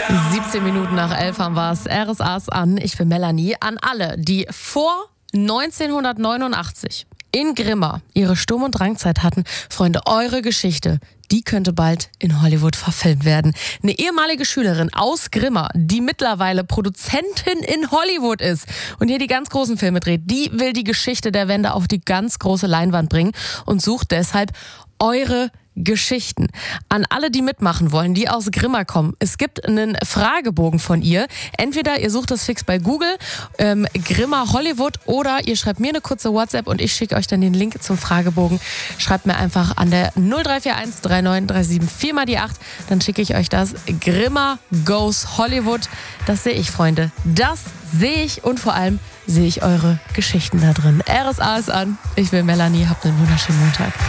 17 Minuten nach 11 haben wir es. RSA's an. Ich bin Melanie. An alle, die vor 1989 in Grimma ihre Sturm- und Drangzeit hatten. Freunde, eure Geschichte, die könnte bald in Hollywood verfilmt werden. Eine ehemalige Schülerin aus Grimma, die mittlerweile Produzentin in Hollywood ist und hier die ganz großen Filme dreht, die will die Geschichte der Wende auf die ganz große Leinwand bringen und sucht deshalb eure Geschichten. An alle, die mitmachen wollen, die aus Grimma kommen. Es gibt einen Fragebogen von ihr. Entweder ihr sucht das fix bei Google, Grimma Hollywood, oder ihr schreibt mir eine kurze WhatsApp und ich schicke euch dann den Link zum Fragebogen. Schreibt mir einfach an der 0341 3937 4 mal die 8. Dann schicke ich euch das. Grimma Goes Hollywood. Das sehe ich, Freunde. Das sehe ich und vor allem sehe ich eure Geschichten da drin. RSA ist an. Ich bin Melanie. Habt einen wunderschönen Montag.